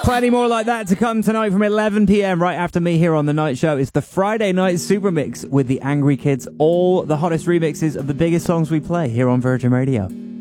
Plenty more like that to come tonight from 11 p.m. right after me here on The Night Show. It's the Friday Night Super Mix with the Angry Kids. All the hottest remixes of the biggest songs we play here on Virgin Radio.